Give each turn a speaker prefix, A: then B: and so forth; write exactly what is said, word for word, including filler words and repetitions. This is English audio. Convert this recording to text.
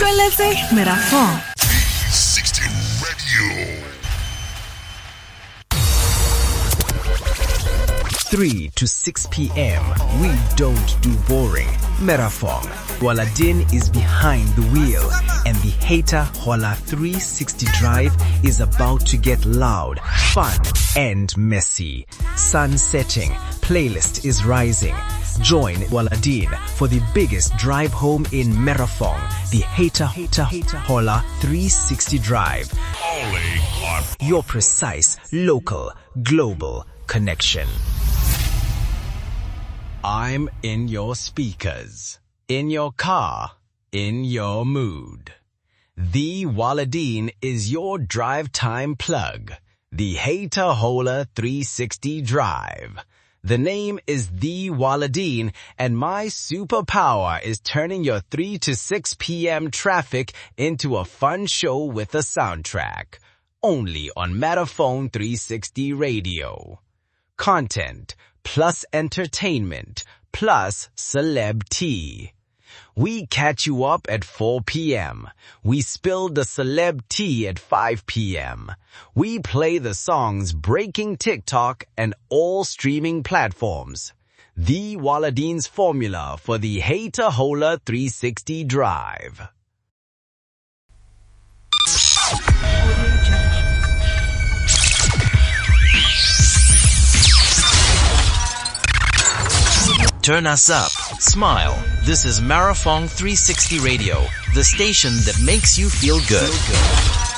A: Weletse Merafong.
B: three sixty Radio.
C: three to six p.m. We don't do boring. Merafong. Waladin is behind the wheel and the Hater Hola three sixty drive is about to get loud, fun and messy. Sun setting, playlist is rising. Join Waladin for the biggest drive home in Merafong, the Hater Hater Hater Hola three sixty drive. Your precise, local, global connection. I'm in your speakers, in your car, in your mood. The Waladin is your drive time plug. The Hater Hola three sixty drive. The name is The Waladin, and my superpower is turning your three to six p.m. traffic into a fun show with a soundtrack. Only on Merafong three sixty Radio. Content plus entertainment plus celeb tea. We catch you up at four p.m. We spill the celeb tea at five p.m. We play the songs breaking TikTok and all streaming platforms. The Waladin's formula for the Hater Hola three sixty drive. Turn us up. Smile. This is Merafong three sixty Radio, the station that makes you feel good. Feel good.